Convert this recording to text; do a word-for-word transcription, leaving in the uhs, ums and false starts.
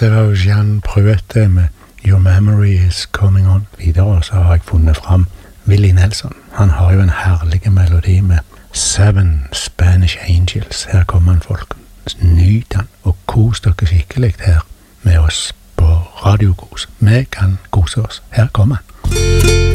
det var jo Jean Pruette med Your Memory Is Coming On. Videre så har jeg funnet fram Willie Nelson. Han har jo en herlig melodi med Seven Spanish Angels. Her kommer han, folk. Nyt han, og kos dere skikkelig her med oss på Radio Kos. Vi kan kose oss. Her kommer han.